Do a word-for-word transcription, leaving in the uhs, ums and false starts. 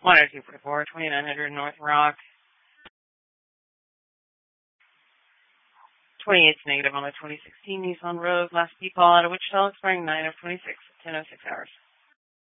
one oh two forty-four, twenty-nine hundred North Rock. twenty-eight's negative on the twenty sixteen Nissan Rogue. Last depot out of Wichita, expiring nine of twenty-six, ten oh six hours.